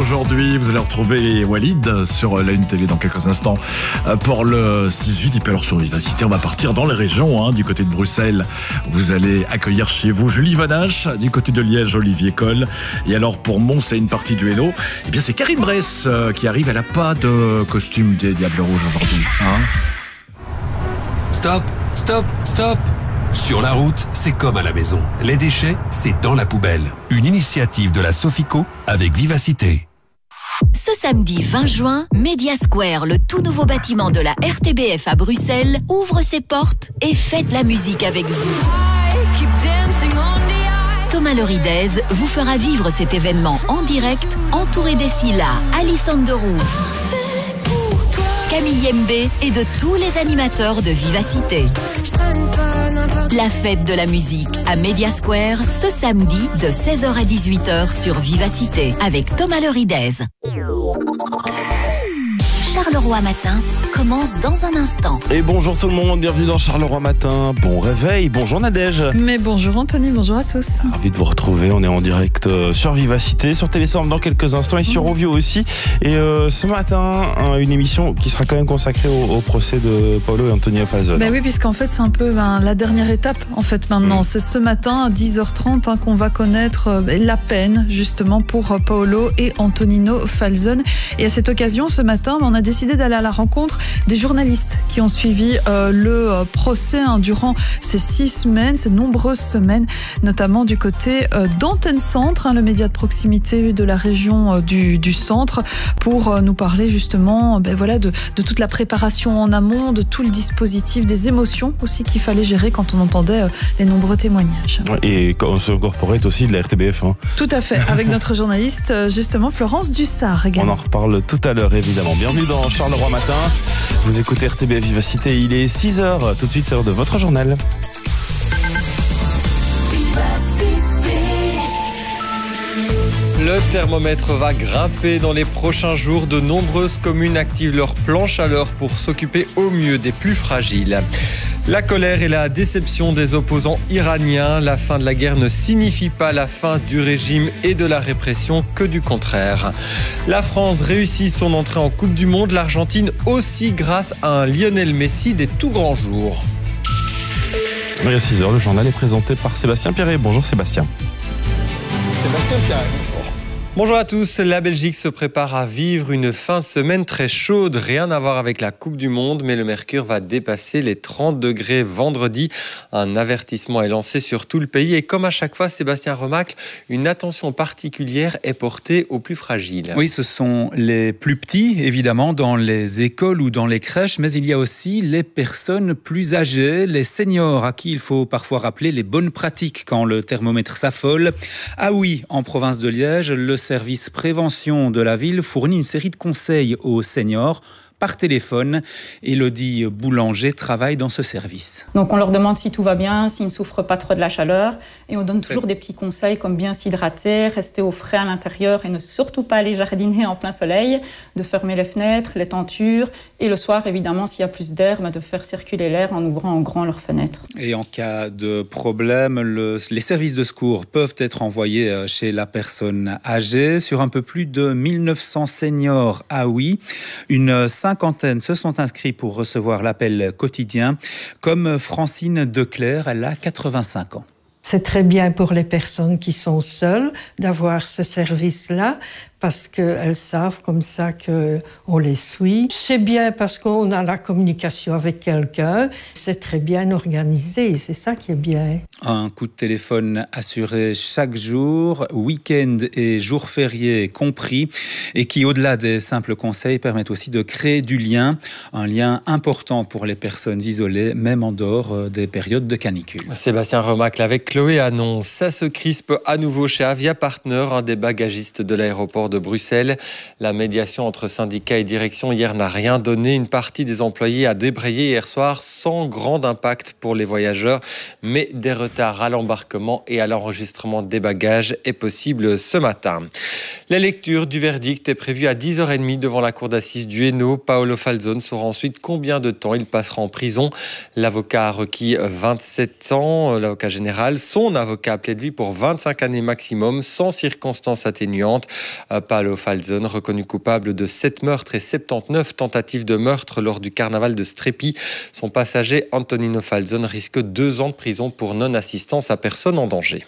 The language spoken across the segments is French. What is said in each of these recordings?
aujourd'hui. Vous allez retrouver Walid sur la Une Télé dans quelques instants pour le 6-8. Et puis alors sur Vivacité, on va partir dans les régions, du côté de Bruxelles. Vous allez accueillir chez vous Julie Vanache, du côté de Liège, Olivier Coll. Et alors pour Mons et une partie du Hainaut, eh bien c'est Karine Bress qui arrive. Elle n'a pas de costume des Diables Rouges aujourd'hui. Stop, stop, stop! Sur la route, c'est comme à la maison. Les déchets, c'est dans la poubelle. Une initiative de la Sofico avec Vivacité. Ce samedi 20 juin, Media Square, le tout nouveau bâtiment de la RTBF à Bruxelles, ouvre ses portes et fête la musique avec vous. Thomas Loridez vous fera vivre cet événement en direct, entouré d'Essila, Alison Derouve, Camille Yembe et de tous les animateurs de Vivacité. La fête de la musique à Media Square ce samedi de 16h à 18h sur Vivacité avec Thomas Loridez. Charleroi Matin commence dans un instant. Et bonjour tout le monde, bienvenue dans Charleroi Matin. Bon réveil, bonjour Nadège. Mais bonjour Anthony, bonjour à tous. Ravi de vous retrouver, on est en direct sur Vivacité, sur Télésorbe dans quelques instants et sur Rovio aussi. Et ce matin, une émission qui sera quand même consacrée au procès de Paolo et Antonio Falzon. Ben oui, puisqu'en fait c'est un peu la dernière étape en fait maintenant. C'est ce matin à 10h30 qu'on va connaître la peine justement pour Paolo et Antonino Falzon. Et à cette occasion, ce matin, on a décidé d'aller à la rencontre des journalistes qui ont suivi le procès durant ces 6 semaines, ces nombreuses semaines, notamment du côté d'Antenne Centre, le média de proximité de la région du centre, pour nous parler justement de toute la préparation en amont, de tout le dispositif, des émotions aussi qu'il fallait gérer quand on entendait les nombreux témoignages. Et quand on se corporate aussi de la RTBF. Tout à fait, avec notre journaliste justement Florence Dussard également. On en reparle tout à l'heure évidemment. Bienvenue dans Charleroi Matin. Vous écoutez RTBF Vivacité, il est 6h. Tout de suite, c'est l'heure de votre journal. Le thermomètre va grimper dans les prochains jours. De nombreuses communes activent leur plan chaleur pour s'occuper au mieux des plus fragiles. La colère et la déception des opposants iraniens. La fin de la guerre ne signifie pas la fin du régime et de la répression, que du contraire. La France réussit son entrée en Coupe du Monde. L'Argentine aussi grâce à un Lionel Messi des tout grands jours. Il y a 6h, le journal est présenté par Sébastien Pierret. Bonjour Sébastien. Sébastien Pierret. Bonjour à tous, la Belgique se prépare à vivre une fin de semaine très chaude. Rien à voir avec la Coupe du Monde, mais le mercure va dépasser les 30 degrés vendredi. Un avertissement est lancé sur tout le pays et comme à chaque fois, Sébastien Remacle, une attention particulière est portée aux plus fragiles. Oui, ce sont les plus petits, évidemment, dans les écoles ou dans les crèches, mais il y a aussi les personnes plus âgées, les seniors, à qui il faut parfois rappeler les bonnes pratiques quand le thermomètre s'affole. Ah oui, en province de Liège, le service prévention de la ville fournit une série de conseils aux seniors par téléphone. Élodie Boulanger travaille dans ce service. Donc on leur demande si tout va bien, s'ils ne souffrent pas trop de la chaleur et on donne toujours des petits conseils comme bien s'hydrater, rester au frais à l'intérieur et ne surtout pas aller jardiner en plein soleil, de fermer les fenêtres, les tentures et le soir évidemment s'il y a plus d'air, de faire circuler l'air en ouvrant en grand leurs fenêtres. Et en cas de problème, les services de secours peuvent être envoyés chez la personne âgée. Sur un peu plus de 1900 seniors, ah oui, une cinquantaine se sont inscrits pour recevoir l'appel quotidien, comme Francine Declerc, elle a 85 ans. C'est très bien pour les personnes qui sont seules d'avoir ce service-là, parce qu'elles savent comme ça qu'on les suit. C'est bien parce qu'on a la communication avec quelqu'un, c'est très bien organisé, c'est ça qui est bien. Un coup de téléphone assuré chaque jour, week-end et jours fériés compris, et qui, au-delà des simples conseils, permettent aussi de créer du lien, un lien important pour les personnes isolées, même en dehors des périodes de canicule. Sébastien Remacle avec Chloé Annonce. Ça se crispe à nouveau chez Avia Partner, un des bagagistes de l'aéroport de Bruxelles. La médiation entre syndicats et direction hier n'a rien donné. Une partie des employés a débrayé hier soir sans grand impact pour les voyageurs, mais des retard à l'embarquement et à l'enregistrement des bagages est possible ce matin. La lecture du verdict est prévue à 10h30 devant la cour d'assises du Hainaut. Paolo Falzon saura ensuite combien de temps il passera en prison. L'avocat a requis 27 ans, l'avocat général. Son avocat plaide lui pour 25 années maximum, sans circonstances atténuantes. Paolo Falzon, reconnu coupable de 7 meurtres et 79 tentatives de meurtre lors du carnaval de Strepi. Son passager Antonino Falzon risque 2 ans de prison pour non-assistance à personne en danger.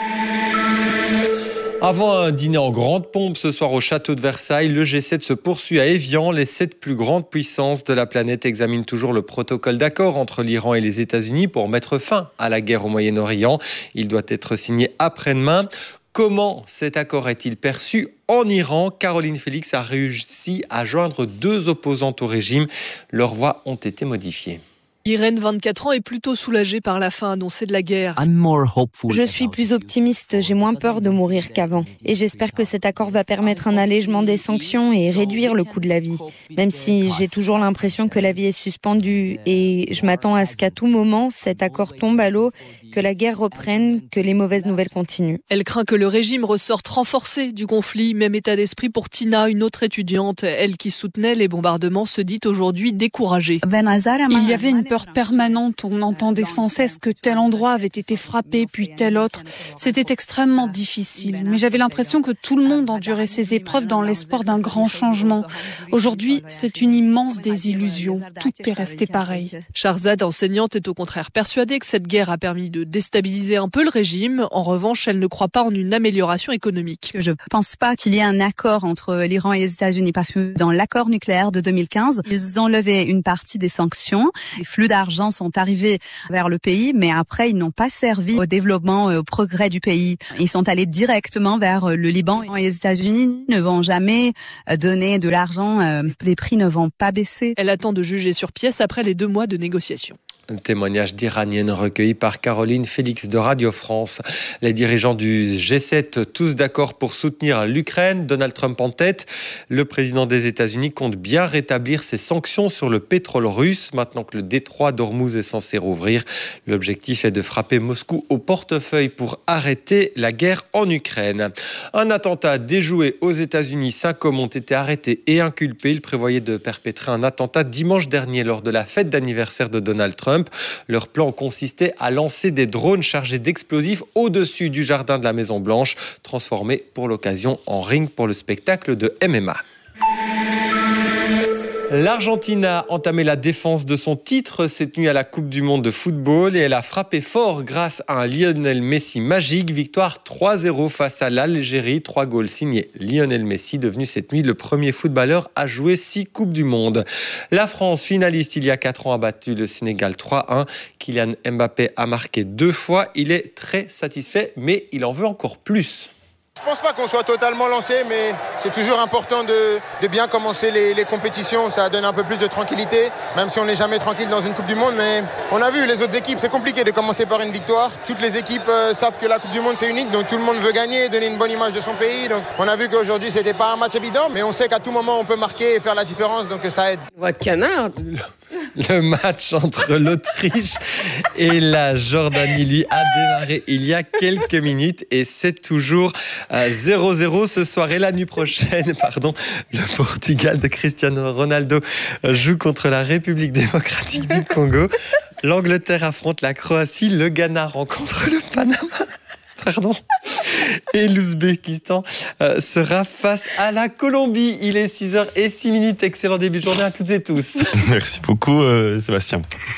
Avant un dîner en grande pompe ce soir au château de Versailles, le G7 se poursuit à Évian. Les 7 plus grandes puissances de la planète examinent toujours le protocole d'accord entre l'Iran et les États-Unis pour mettre fin à la guerre au Moyen-Orient. Il doit être signé après-demain. Comment cet accord est-il perçu en Iran ? Caroline Félix a réussi à joindre 2 opposantes au régime. Leurs voix ont été modifiées. Irène, 24 ans, est plutôt soulagée par la fin annoncée de la guerre. Je suis plus optimiste, j'ai moins peur de mourir qu'avant. Et j'espère que cet accord va permettre un allègement des sanctions et réduire le coût de la vie. Même si j'ai toujours l'impression que la vie est suspendue et je m'attends à ce qu'à tout moment, cet accord tombe à l'eau, que la guerre reprenne, que les mauvaises nouvelles continuent. Elle craint que le régime ressorte renforcé du conflit. Même état d'esprit pour Tina, une autre étudiante. Elle qui soutenait les bombardements se dit aujourd'hui découragée. Il y avait une peur permanente. On entendait sans cesse que tel endroit avait été frappé, puis tel autre. C'était extrêmement difficile. Mais j'avais l'impression que tout le monde endurait ces épreuves dans l'espoir d'un grand changement. Aujourd'hui, c'est une immense désillusion. Tout est resté pareil. Shahrzad, enseignante, est au contraire persuadée que cette guerre a permis de déstabiliser un peu le régime. En revanche, elle ne croit pas en une amélioration économique. Je ne pense pas qu'il y ait un accord entre l'Iran et les États-Unis parce que dans l'accord nucléaire de 2015, ils ont levé une partie des sanctions. Les flux d'argent sont arrivés vers le pays, mais après, ils n'ont pas servi au développement, au progrès du pays. Ils sont allés directement vers le Liban et les États-Unis ne vont jamais donner de l'argent. Les prix ne vont pas baisser. Elle attend de juger sur pièce après les 2 mois de négociations. Un témoignage d'Iranienne recueilli par Caroline Félix de Radio France. Les dirigeants du G7 tous d'accord pour soutenir l'Ukraine. Donald Trump en tête. Le président des États-Unis compte bien rétablir ses sanctions sur le pétrole russe maintenant que le détroit d'Ormuz est censé rouvrir. L'objectif est de frapper Moscou au portefeuille pour arrêter la guerre en Ukraine. Un attentat déjoué aux États-Unis. 5 hommes ont été arrêtés et inculpés. Ils prévoyaient de perpétrer un attentat dimanche dernier lors de la fête d'anniversaire de Donald Trump. Leur plan consistait à lancer des drones chargés d'explosifs au-dessus du jardin de la Maison-Blanche, transformé pour l'occasion en ring pour le spectacle de MMA. L'Argentine a entamé la défense de son titre cette nuit à la Coupe du Monde de football et elle a frappé fort grâce à un Lionel Messi magique. Victoire 3-0 face à l'Algérie. 3 goals signés Lionel Messi, devenu cette nuit le premier footballeur à jouer 6 Coupes du Monde. La France, finaliste il y a 4 ans, a battu le Sénégal 3-1. Kylian Mbappé a marqué 2 fois. Il est très satisfait, mais il en veut encore plus. Je pense pas qu'on soit totalement lancé, mais c'est toujours important de bien commencer les compétitions. Ça donne un peu plus de tranquillité, même si on n'est jamais tranquille dans une Coupe du Monde. Mais on a vu les autres équipes, c'est compliqué de commencer par une victoire. Toutes les équipes savent que la Coupe du Monde c'est unique, donc tout le monde veut gagner, donner une bonne image de son pays. Donc on a vu qu'aujourd'hui c'était pas un match évident, mais on sait qu'à tout moment on peut marquer et faire la différence, donc ça aide. Voix de canard. Le match entre l'Autriche et la Jordanie, lui, a démarré il y a quelques minutes et c'est toujours 0-0 ce soir. Et la nuit prochaine, le Portugal de Cristiano Ronaldo joue contre la République démocratique du Congo. L'Angleterre affronte la Croatie. Le Ghana rencontre le Panama. Et l'Ouzbékistan sera face à la Colombie. Il est 6h06. Excellent début de journée à toutes et tous. Merci beaucoup, Sébastien.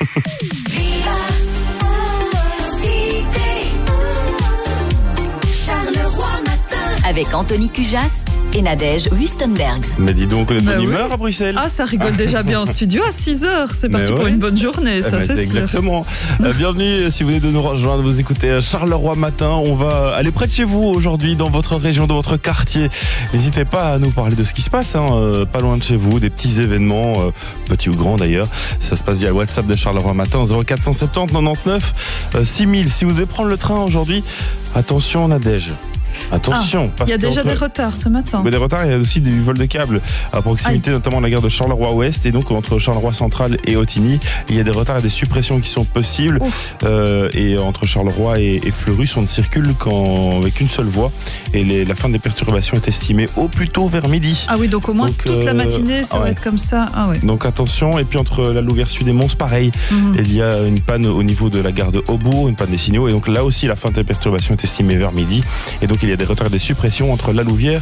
Avec Anthony Cujas et Nadège Wustenbergs. Mais dis donc, on est de bonne humeur à Bruxelles. Ah, ça rigole déjà bien en studio à 6h. C'est parti pour une bonne journée, ça c'est sûr. Exactement. Bienvenue, si vous venez de nous rejoindre, vous écoutez Charleroi Matin. On va aller près de chez vous aujourd'hui, dans votre région, dans votre quartier. N'hésitez pas à nous parler de ce qui se passe, pas loin de chez vous, des petits événements, petits ou grands d'ailleurs. Ça se passe via le WhatsApp de Charleroi Matin, 0470 99 6000. Si vous devez prendre le train aujourd'hui, attention Nadège. Attention, parce qu'il y a déjà des retards ce matin. Mais des retards, il y a aussi du vol de câbles à proximité, notamment de la gare de Charleroi-Ouest et donc entre Charleroi Central et Ottigny. Il y a des retards et des suppressions qui sont possibles. Et entre Charleroi et Fleurus, on ne circule qu'avec une seule voie. Et la fin des perturbations est estimée au plus tôt vers midi. Ah oui, donc au moins toute la matinée, ça va être comme ça. Ah ouais. Donc attention, et puis entre la Louvière Sud et Mons, pareil. Il y a une panne au niveau de la gare de Aubourg, une panne des signaux. Et donc là aussi, la fin des perturbations est estimée vers midi. Et donc il y a des retards et des suppressions entre la Louvière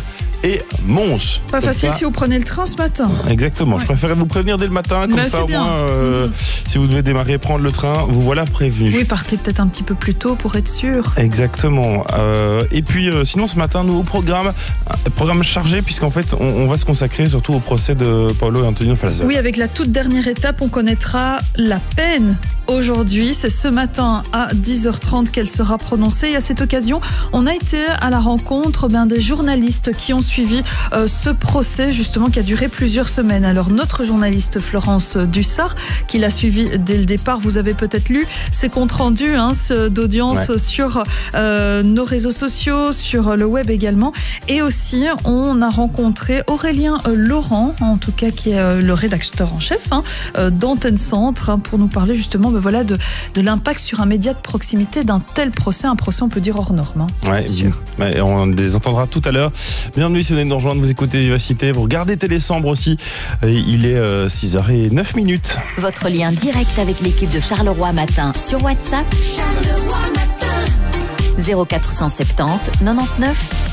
et Mons. Pas facile si vous prenez le train ce matin. Exactement, je préférais vous prévenir dès le matin, comme ça au moins, si vous devez démarrer, prendre le train, vous voilà prévenu. Oui, partez peut-être un petit peu plus tôt pour être sûr. Exactement. Et puis sinon ce matin, nouveau programme chargé, puisqu'en fait on va se consacrer surtout au procès de Paolo et Antonino Falzone. Oui, avec la toute dernière étape, on connaîtra la peine. Aujourd'hui, c'est ce matin à 10h30 qu'elle sera prononcée. Et à cette occasion, on a été à la rencontre des journalistes qui ont suivi ce procès, justement, qui a duré plusieurs semaines. Alors, notre journaliste Florence Dussart, qui l'a suivi dès le départ, vous avez peut-être lu ses comptes rendus d'audience sur nos réseaux sociaux, sur le web également. Et aussi, on a rencontré Aurélien Laurent, en tout cas, qui est le rédacteur en chef d'Antenne Centre, pour nous parler justement de l'impact sur un média de proximité d'un tel procès, un procès on peut dire hors norme. On les entendra tout à l'heure. Bienvenue si vous venez de nous rejoindre, vous écoutez Vivacité, vous regardez Télésambre aussi. Il est 6h09. Votre lien direct avec l'équipe de Charleroi Matin sur WhatsApp. Charleroi Matin 0470 99